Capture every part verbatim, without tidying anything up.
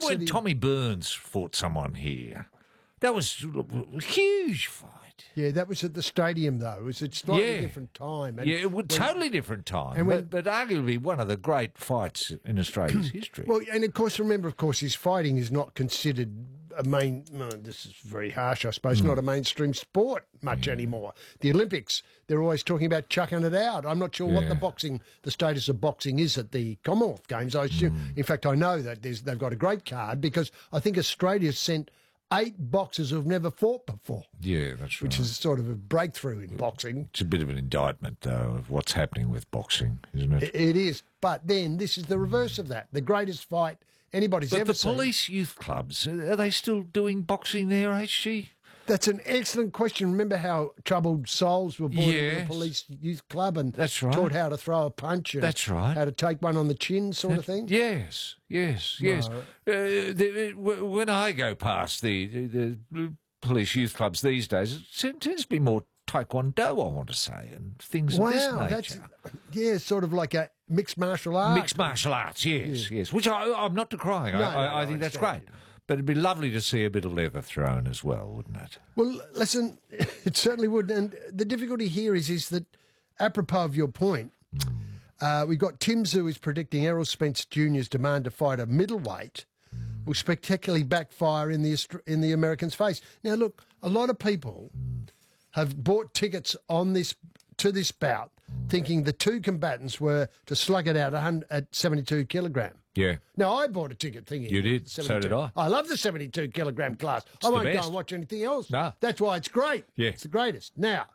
when City. Tommy Burns fought someone here? That was a huge fight. Yeah, that was at the stadium, though. It was a slightly Yeah. different time. And Yeah, it was when- totally different time, and when- but, but arguably one of the great fights in Australia's history. Well, and of course, remember, of course, his fighting is not considered a main. No, this is very harsh, I suppose. Hmm. Not a mainstream sport much anymore. The Olympics, they're always talking about chucking it out. I'm not sure what the Yeah. boxing, the status of boxing is at the Commonwealth Games. I assume, Hmm. in fact, I know that there's, they've got a great card because I think Australia sent eight boxers who've never fought before, Yeah, that's right. which is sort of a breakthrough in boxing. It's a bit of an indictment, though, of what's happening with boxing, isn't it? It- It is, but then this is the reverse of that. The greatest fight anybody's but ever the seen. police youth clubs, are they still doing boxing there, H G? That's an excellent question. Remember how troubled souls were born into Yes. the police youth club and That's right. taught how to throw a punch and That's right. how to take one on the chin, sort of thing? Yes, yes, yes. Uh, the, w- when I go past the, the, the police youth clubs these days, it tends to be more taekwondo, I want to say, and things Wow, of this that's nature. yeah, sort of like a mixed martial art. Mixed martial arts, yes, yes. Which I, I'm not decrying. No, I, no, I, I no, think I that's understand, great. But it'd be lovely to see a bit of leather thrown as well, wouldn't it? Well, listen, it certainly would. And the difficulty here is, is that, apropos of your point, uh, we've got Tim Zoo is predicting Errol Spence Junior's demand to fight a middleweight will spectacularly backfire in the Aust- in the Americans' face. Now, look, a lot of people have bought tickets on this to this bout, thinking the two combatants were to slug it out at one hundred at seventy-two kilogram. Yeah. Now, I bought a ticket thinking... You did. So seventy-two. did I. I love the seventy-two kilogram class. I the won't go best. and watch anything else. No. That's why it's great. Yeah. It's the greatest. Now,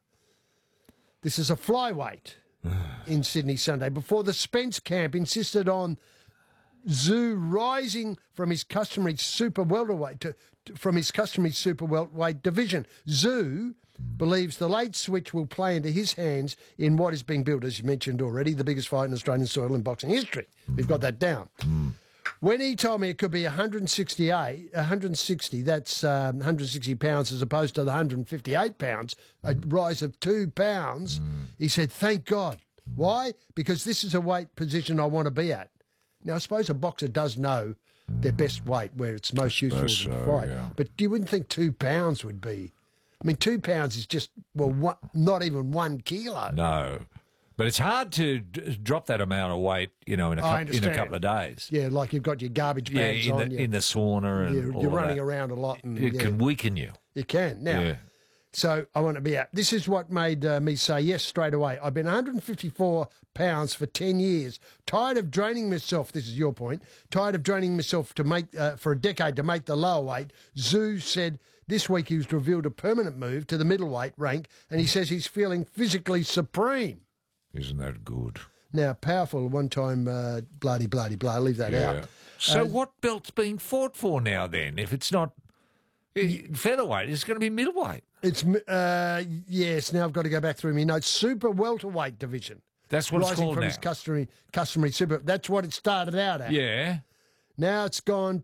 this is a flyweight in Sydney Sunday. Before the Spence camp insisted on Zoo rising from his customary super welterweight to, to- from his customary super welterweight division. Zoo believes the late switch will play into his hands in what is being built, as you mentioned already, the biggest fight in Australian soil in boxing history. We've got that down. When he told me it could be one hundred sixty-eight, one hundred sixty, that's um, one hundred sixty pounds as opposed to the one hundred fifty-eight pounds, a rise of two pounds, he said, thank God. Why? Because this is a weight position I want to be at. Now, I suppose a boxer does know their best weight, where it's most useful to suppose so, fight. yeah. But you wouldn't think two pounds would be... I mean, two pounds is just, well, one, not even one kilo. No. But it's hard to d- drop that amount of weight, you know, in a, I cou- in a understand. couple of days. Yeah, like you've got your garbage Yeah, bags in on. the, you- in the sauna and you're all you're of running that. around a lot. And, It yeah, can weaken you. you can. Now, Yeah. so I want to be out. This is what made uh, me say yes straight away. I've been one hundred fifty-four pounds for ten years. Tired of draining myself. This is your point. Tired of draining myself to make uh, for a decade to make the lower weight. Zoo said this week he was revealed a permanent move to the middleweight rank, and he says he's feeling physically supreme. Isn't that good? Now, powerful one time, uh, bloody, bloody, blah. Leave that Yeah. out. So Uh, what belt's being fought for now then? If it's not eh, featherweight, it's going to be middleweight. It's uh, yes. Now I've got to go back through my notes. Super welterweight division. That's what it's Rising called from now. his customary customary super. That's what it started out at. Yeah. Now it's gone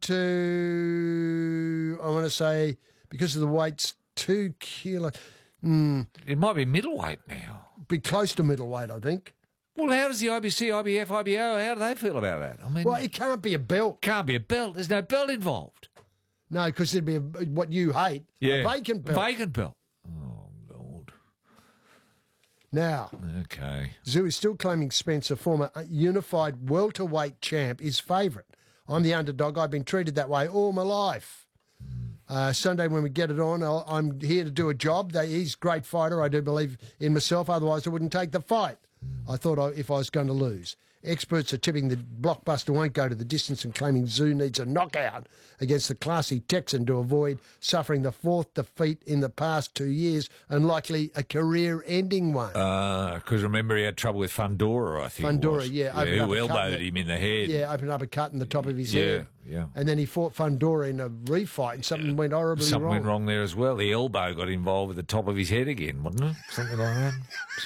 to, I want to say, because of the weight's two kilo, It might be middleweight now. be close to middleweight, I think. Well, how does the I B C, I B F, I B O, how do they feel about that? I mean, Well, it can't be a belt. can't be a belt. There's no belt involved. No, because it'd be a, what you hate, a vacant belt. Vacant belt. Oh, Lord. Now, Okay. Zoo is still claiming Spencer, former unified welterweight champ, is favourite. I'm the underdog. I've been treated that way all my life. Uh, Sunday when we get it on, I'll, I'm here to do a job. They, he's a great fighter. I do believe in myself. Otherwise, I wouldn't take the fight. I thought I, if I was going to lose. Experts are tipping the blockbuster won't go to the distance and claiming Zoo needs a knockout against the classy Texan to avoid suffering the fourth defeat in the past two years and likely a career-ending one. Because remember, he had trouble with Fundora, I think. it Fundora, was. yeah, opened up who a cut elbowed that- him in the head. Yeah, opened up a cut in the top of his Yeah, head. yeah. And then he fought Fundora in a refight and something went horribly Something wrong. went wrong there as well. The elbow got involved with the top of his head again, wasn't it? Something like that.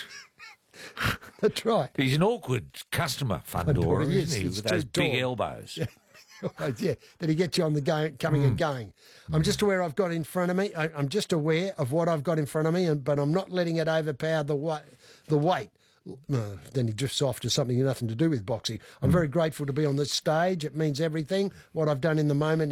That's right. He's an awkward customer, Fundora, Fundora, yes, isn't he? it's With those too big tall. elbows. yeah, that he gets you on the go, coming Mm. and going. I'm just aware I've got in front of me. I, I'm just aware of what I've got in front of me, and, but I'm not letting it overpower the weight. The weight. Uh, then he drifts off to something nothing to do with boxing. I'm very grateful to be on this stage. It means everything. What I've done in the moment.